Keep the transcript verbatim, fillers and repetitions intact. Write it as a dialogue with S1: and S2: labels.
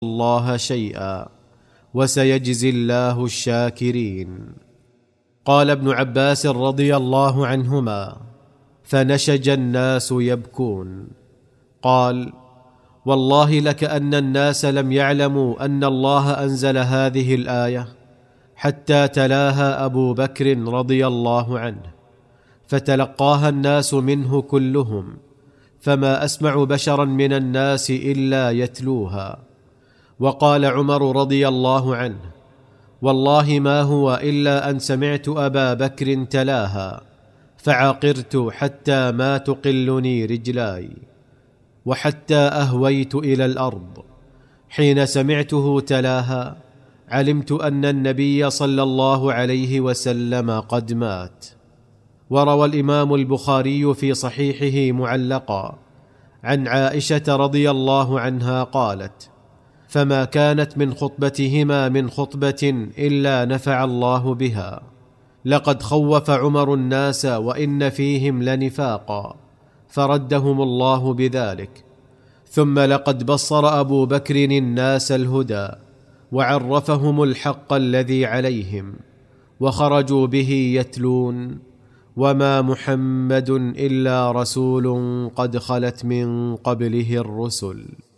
S1: الله شيئا وسيجزي الله الشاكرين. قال ابن عباس رضي الله عنهما: فنشج الناس يبكون. قال: والله لكأن الناس لم يعلموا أن الله أنزل هذه الآية حتى تلاها أبو بكر رضي الله عنه، فتلقاها الناس منه كلهم، فما أسمع بشرا من الناس إلا يتلوها. وقال عمر رضي الله عنه: والله ما هو إلا أن سمعت أبا بكر تلاها فعقرت حتى ما تقلني رجلاي، وحتى أهويت إلى الأرض. حين سمعته تلاها علمت أن النبي صلى الله عليه وسلم قد مات. وروى الإمام البخاري في صحيحه معلقا عن عائشة رضي الله عنها قالت: فما كانت من خطبتهما من خطبة إلا نفع الله بها. لقد خوف عمر الناس وإن فيهم لنفاقا، فردهم الله بذلك. ثم لقد بصر أبو بكر الناس الهدى وعرفهم الحق الذي عليهم، وخرجوا به يتلون: وما محمد إلا رسول قد خلت من قبله الرسل.